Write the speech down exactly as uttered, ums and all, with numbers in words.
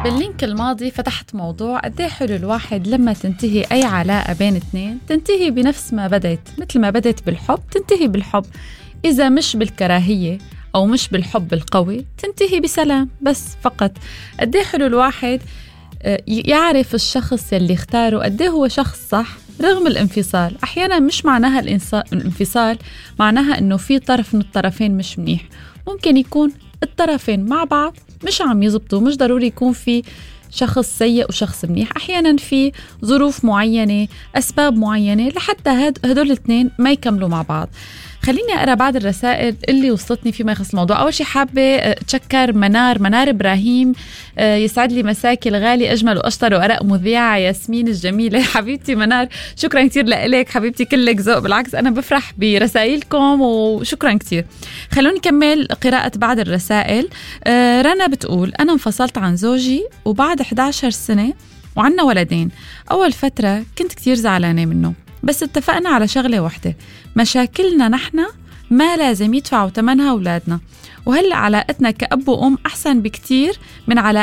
باللينك الماضي فتحت موضوع قديه حلو الواحد لما تنتهي أي علاقة بين اثنين تنتهي بنفس ما بدأت، مثل ما بدأت بالحب تنتهي بالحب، إذا مش بالكراهية أو مش بالحب القوي تنتهي بسلام بس فقط. قديه حلو الواحد يعرف الشخص اللي اختاره قديه هو شخص صح رغم الانفصال. أحيانا مش معناها الانفصال معناها إنه في طرف من الطرفين مش منيح، ممكن يكون الطرفين مع بعض مش عم يزبطوا، مش ضروري يكون في شخص سيء وشخص منيح، أحيانا في ظروف معينة أسباب معينة لحتى هدول الاثنين ما يكملوا مع بعض. خليني أقرأ بعض الرسائل اللي وصلتني فيما يخص الموضوع. أول شيء حابة أتشكر منار منار إبراهيم، يسعد لي مساكي الغالي أجمل وأشطر وأرق مذيعة ياسمين الجميلة. حبيبتي منار شكرا كتير لك حبيبتي، كلك ذوق، بالعكس أنا بفرح برسائلكم وشكرا كتير. خلوني كمل قراءة بعض الرسائل. رنا بتقول أنا انفصلت عن زوجي وبعد إحدى عشرة سنة وعنا ولدين. أول فترة كنت كتير زعلانة منه بس اتفقنا على شغلة واحدة، مشاكلنا نحن ما لازم يدفعوا ثمنها أولادنا، وهلأ علاقتنا كأب وأم أحسن بكتير من علاقتنا